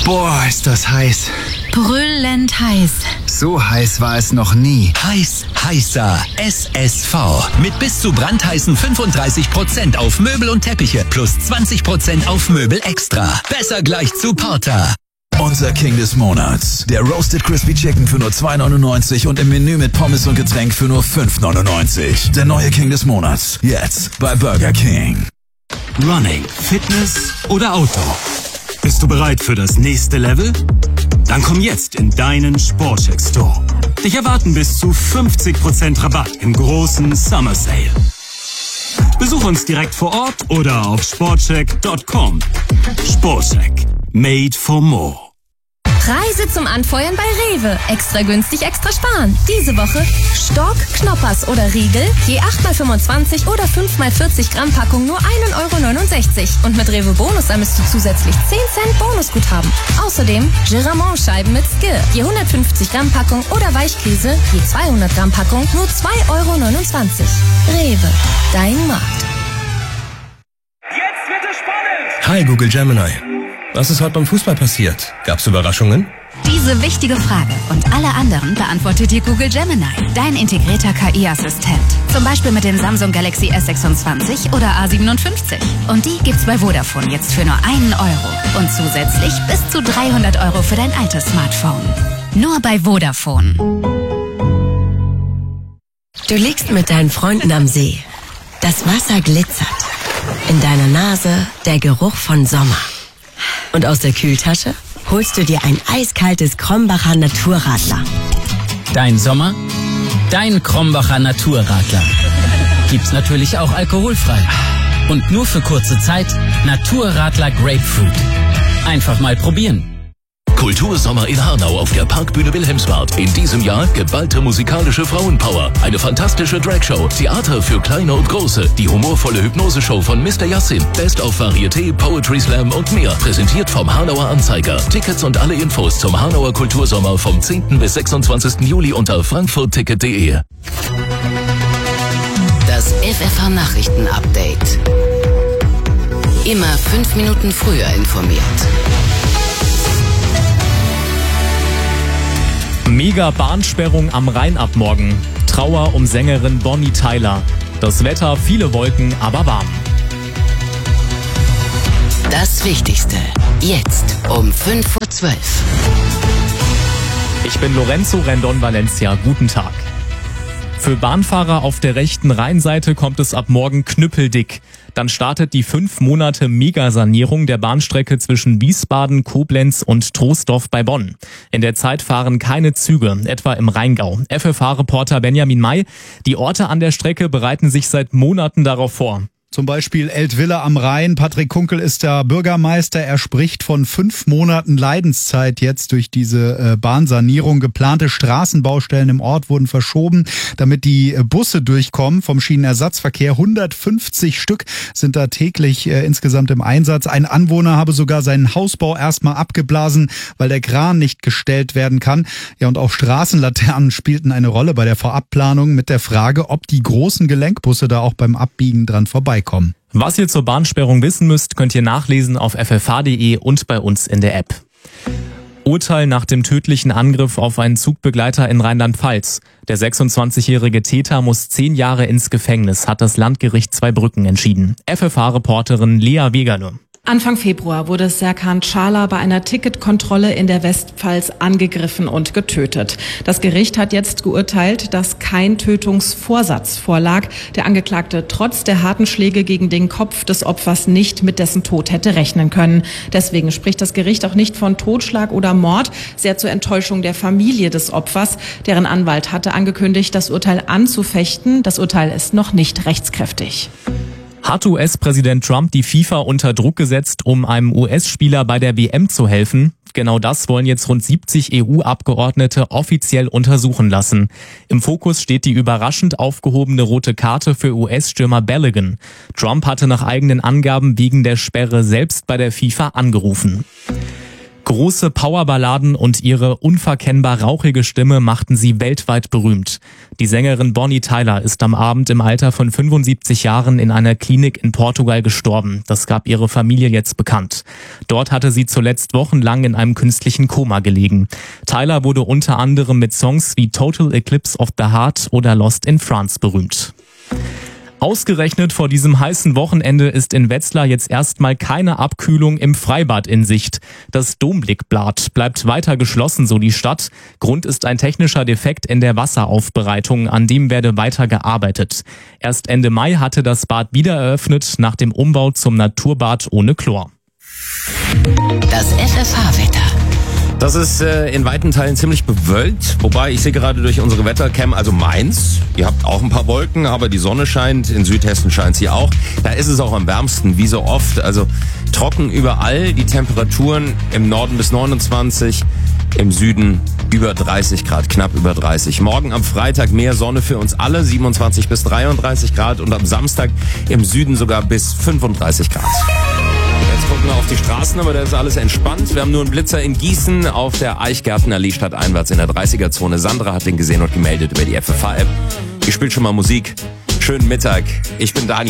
Boah, ist das heiß. Brüllend heiß. So heiß war es noch nie. Heißer SSV. Mit bis zu brandheißen 35% auf Möbel und Teppiche plus 20% auf Möbel extra. Besser gleich zu Porter. Unser King des Monats. Der Roasted Crispy Chicken für nur 2,99 und im Menü mit Pommes und Getränk für nur 5,99. Der neue King des Monats. Jetzt bei Burger King. Running, Fitness oder Outdoor? Bist du bereit für das nächste Level? Dann komm jetzt in deinen Sportcheck Store. Dich erwarten bis zu 50% Rabatt im großen Summer Sale. Besuch uns direkt vor Ort oder auf sportcheck.com. Sportcheck. Made for more. Preise zum Anfeuern bei Rewe. Extra günstig, extra sparen. Diese Woche Stork, Knoppers oder Riegel, je 8x25 oder 5x40 Gramm Packung nur 1,69 €. Und mit Rewe Bonus ermisst du zusätzlich 10 Cent Bonusguthaben. Außerdem Giramont-Scheiben mit Skir, je 150 Gramm Packung oder Weichkäse, je 200 Gramm Packung nur 2,29 €. Rewe, dein Markt. Jetzt wird es spannend! Hi Google Gemini. Was ist heute beim Fußball passiert? Gab's Überraschungen? Diese wichtige Frage und alle anderen beantwortet dir Google Gemini, dein integrierter KI-Assistent. Zum Beispiel mit dem Samsung Galaxy S26 oder A57. Und die gibt's bei Vodafone jetzt für nur 1 € und zusätzlich bis zu 300 € für dein altes Smartphone. Nur bei Vodafone. Du liegst mit deinen Freunden am See. Das Wasser glitzert. In deiner Nase der Geruch von Sommer. Und aus der Kühltasche holst du dir ein eiskaltes Krombacher Naturradler. Dein Sommer, dein Krombacher Naturradler. Gibt's natürlich auch alkoholfrei. Und nur für kurze Zeit Naturradler Grapefruit. Einfach mal probieren. Kultursommer in Hanau auf der Parkbühne Wilhelmsbad. In diesem Jahr geballte musikalische Frauenpower, eine fantastische Dragshow, Theater für Kleine und Große, die humorvolle Hypnoseshow von Mr. Yassin, Best of Varieté, Poetry Slam und mehr. Präsentiert vom Hanauer Anzeiger. Tickets und alle Infos zum Hanauer Kultursommer vom 10. bis 26. Juli unter frankfurtticket.de. Das FFH Nachrichten Update. Immer 5 Minuten früher informiert. Mega-Bahnsperrung am Rhein ab morgen. Trauer um Sängerin Bonnie Tyler. Das Wetter, viele Wolken, aber warm. Das Wichtigste. Jetzt um 5:12 Uhr. Ich bin Lorenzo Rendon Valencia. Guten Tag. Für Bahnfahrer auf der rechten Rheinseite kommt es ab morgen knüppeldick. Dann startet die 5 Monate Megasanierung der Bahnstrecke zwischen Wiesbaden, Koblenz und Troisdorf bei Bonn. In der Zeit fahren keine Züge, etwa im Rheingau. FFH-Reporter Benjamin May. Die Orte an der Strecke bereiten sich seit Monaten darauf vor. Zum Beispiel Eltville am Rhein. Patrick Kunkel ist der Bürgermeister. Er spricht von 5 Monaten Leidenszeit jetzt durch diese Bahnsanierung. Geplante Straßenbaustellen im Ort wurden verschoben, damit die Busse durchkommen vom Schienenersatzverkehr. 150 Stück sind da täglich insgesamt im Einsatz. Ein Anwohner habe sogar seinen Hausbau erstmal abgeblasen, weil der Kran nicht gestellt werden kann. Ja, und auch Straßenlaternen spielten eine Rolle bei der Vorabplanung mit der Frage, ob die großen Gelenkbusse da auch beim Abbiegen dran vorbeikommen. Was ihr zur Bahnsperrung wissen müsst, könnt ihr nachlesen auf ffh.de und bei uns in der App. Urteil nach dem tödlichen Angriff auf einen Zugbegleiter in Rheinland-Pfalz. Der 26-jährige Täter muss 10 Jahre ins Gefängnis, hat das Landgericht Zweibrücken entschieden. FFH-Reporterin Lea Wegerle. Anfang Februar wurde Serkan Çağlar bei einer Ticketkontrolle in der Westpfalz angegriffen und getötet. Das Gericht hat jetzt geurteilt, dass kein Tötungsvorsatz vorlag. Der Angeklagte trotz der harten Schläge gegen den Kopf des Opfers nicht mit dessen Tod hätte rechnen können. Deswegen spricht das Gericht auch nicht von Totschlag oder Mord, sehr zur Enttäuschung der Familie des Opfers. Deren Anwalt hatte angekündigt, das Urteil anzufechten. Das Urteil ist noch nicht rechtskräftig. Hat US-Präsident Trump die FIFA unter Druck gesetzt, um einem US-Spieler bei der WM zu helfen? Genau das wollen jetzt rund 70 EU-Abgeordnete offiziell untersuchen lassen. Im Fokus steht die überraschend aufgehobene rote Karte für US-Stürmer Balogun. Trump hatte nach eigenen Angaben wegen der Sperre selbst bei der FIFA angerufen. Große Powerballaden und ihre unverkennbar rauchige Stimme machten sie weltweit berühmt. Die Sängerin Bonnie Tyler ist am Abend im Alter von 75 Jahren in einer Klinik in Portugal gestorben. Das gab ihre Familie jetzt bekannt. Dort hatte sie zuletzt wochenlang in einem künstlichen Koma gelegen. Tyler wurde unter anderem mit Songs wie Total Eclipse of the Heart oder Lost in France berühmt. Ausgerechnet vor diesem heißen Wochenende ist in Wetzlar jetzt erstmal keine Abkühlung im Freibad in Sicht. Das Domblickbad bleibt weiter geschlossen, so die Stadt. Grund ist ein technischer Defekt in der Wasseraufbereitung, an dem werde weiter gearbeitet. Erst Ende Mai hatte das Bad wieder eröffnet, nach dem Umbau zum Naturbad ohne Chlor. Das FFH-Wetter. Das ist in weiten Teilen ziemlich bewölkt, wobei ich sehe gerade durch unsere Wettercam, also Mainz, ihr habt auch ein paar Wolken, aber die Sonne scheint, in Südhessen scheint sie auch. Da ist es auch am wärmsten, wie so oft, also trocken überall, die Temperaturen im Norden bis 29, im Süden über 30 Grad, knapp über 30. Morgen am Freitag mehr Sonne für uns alle, 27 bis 33 Grad und am Samstag im Süden sogar bis 35 Grad. Jetzt gucken wir auf die Straßen, aber da ist alles entspannt. Wir haben nur einen Blitzer in Gießen auf der Eichgärtenallee stadteinwärts in der 30er-Zone. Sandra hat den gesehen und gemeldet über die FFH-App. Ich spiele schon mal Musik. Schönen Mittag. Ich bin Daniel.